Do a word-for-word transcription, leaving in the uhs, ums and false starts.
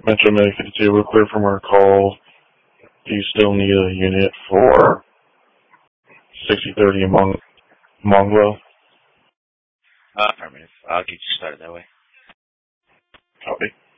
Metro Medic fifty-two, we're clear from our call. Do you still need a unit for sixty thirty Mong Mongwell? Uh, affirmative. I'll get you started that way. Copy.